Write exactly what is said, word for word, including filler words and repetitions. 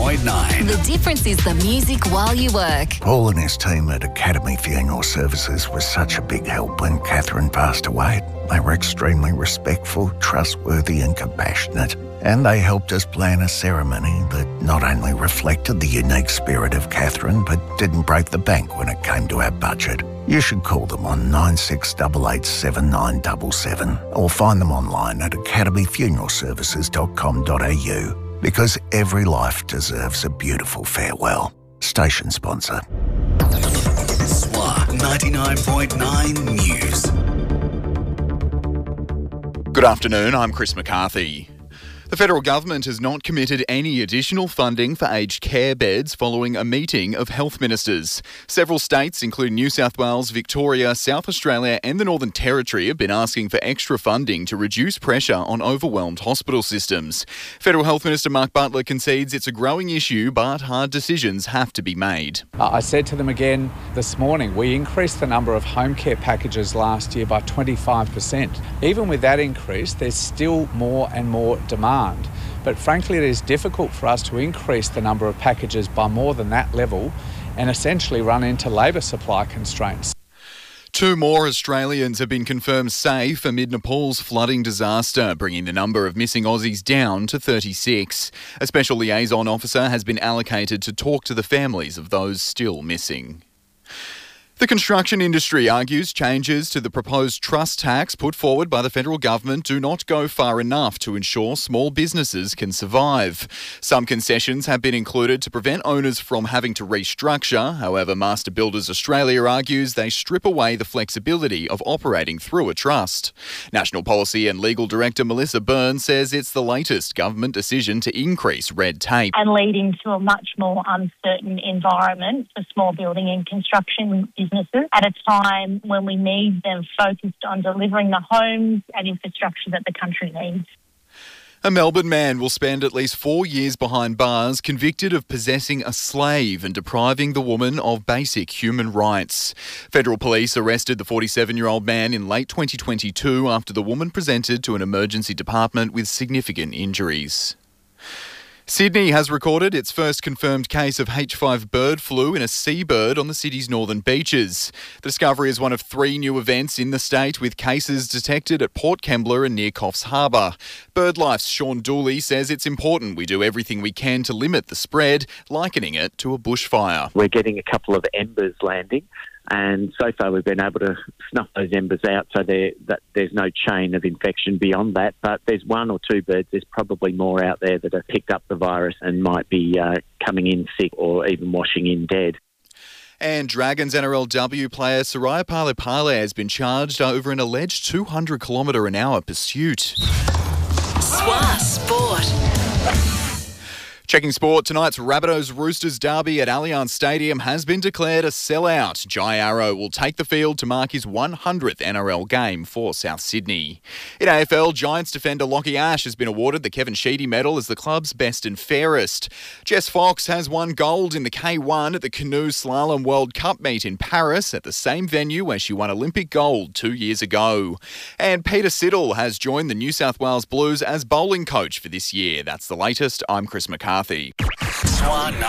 point nine. The difference is the music while you work. Paul and his team at Academy Funeral Services was such a big help when Catherine passed away. They were extremely respectful, trustworthy and compassionate. And they helped us plan a ceremony that not only reflected the unique spirit of Catherine, but didn't break the bank when it came to our budget. You should call them on nine six eight eight seven nine seven seven or find them online at academy funeral services dot com dot a u, because every life deserves a beautiful farewell. Station sponsor. S W A ninety-nine point nine News. Good afternoon, I'm Chris McCarthy. The federal government has not committed any additional funding for aged care beds following a meeting of health ministers. Several states, including New South Wales, Victoria, South Australia and the Northern Territory, have been asking for extra funding to reduce pressure on overwhelmed hospital systems. Federal Health Minister Mark Butler concedes it's a growing issue, but hard decisions have to be made. Uh, I said to them again this morning, we increased the number of home care packages last year by twenty-five percent. Even with that increase, there's still more and more demand. But frankly, it is difficult for us to increase the number of packages by more than that level and essentially run into labour supply constraints. Two more Australians have been confirmed safe amid Nepal's flooding disaster, bringing the number of missing Aussies down to thirty-six. A special liaison officer has been allocated to talk to the families of those still missing. The construction industry argues changes to the proposed trust tax put forward by the federal government do not go far enough to ensure small businesses can survive. Some concessions have been included to prevent owners from having to restructure. However, Master Builders Australia argues they strip away the flexibility of operating through a trust. National Policy and Legal Director Melissa Byrne says it's the latest government decision to increase red tape. And leading to a much more uncertain environment for small building and construction businesses at a time when we need them focused on delivering the homes and infrastructure that the country needs. A Melbourne man will spend at least four years behind bars convicted of possessing a slave and depriving the woman of basic human rights. Federal police arrested the forty-seven-year-old man in late twenty twenty-two after the woman presented to an emergency department with significant injuries. Sydney has recorded its first confirmed case of H five bird flu in a seabird on the city's northern beaches. The discovery is one of three new events in the state, with cases detected at Port Kembla and near Coffs Harbour. BirdLife's Sean Dooley says it's important we do everything we can to limit the spread, likening it to a bushfire. We're getting a couple of embers landing, and so far we've been able to snuff those embers out so there, that there's no chain of infection beyond that. But there's one or two birds, there's probably more out there that have picked up the virus and might be uh, coming in sick or even washing in dead. And Dragons N R L W player Soraya Pale Pale has been charged over an alleged two hundred kilometre an hour pursuit. S W A Sport. Checking sport, tonight's Rabbitohs-Roosters derby at Allianz Stadium has been declared a sellout. Jai Arrow will take the field to mark his one hundredth N R L game for South Sydney. In A F L, Giants defender Lockie Ash has been awarded the Kevin Sheedy Medal as the club's best and fairest. Jess Fox has won gold in the K one at the Canoe Slalom World Cup meet in Paris, at the same venue where she won Olympic gold two years ago. And Peter Siddle has joined the New South Wales Blues as bowling coach for this year. That's the latest. I'm Chris McCarthy. S W A